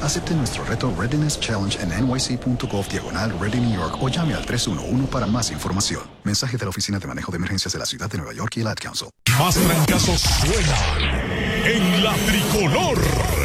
Acepte nuestro reto Readiness Challenge en nyc.gov/Ready New York o llame al 311 para más información. Mensaje de la Oficina de Manejo de Emergencias de la Ciudad de Nueva York y el Ad Council. Más trancazos suenan en la tricolor.